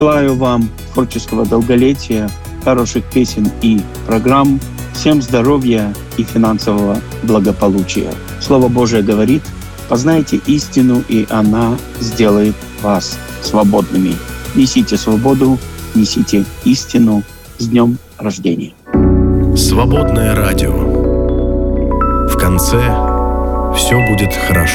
Желаю вам творческого долголетия, хороших песен и программ. Всем здоровья и финансового благополучия. Слово Божие говорит: познайте истину, и она сделает вас свободными. Несите свободу, несите истину. С днем рождения. Свободное радио. В конце все будет хорошо.